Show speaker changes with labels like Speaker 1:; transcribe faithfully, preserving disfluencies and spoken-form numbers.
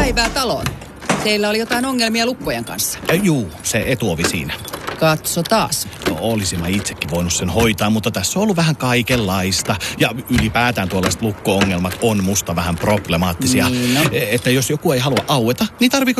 Speaker 1: päivää taloon. Teillä oli jotain ongelmia lukkojen kanssa.
Speaker 2: Äh, juu, se etuovi siinä.
Speaker 1: Katso taas.
Speaker 2: No, olisin mä itsekin voinut sen hoitaa, mutta tässä on ollut vähän kaikenlaista. Ja ylipäätään tuollaiset lukko-ongelmat on musta vähän problemaattisia.
Speaker 1: Niin no.
Speaker 2: Että jos joku ei halua aueta, niin tarviiko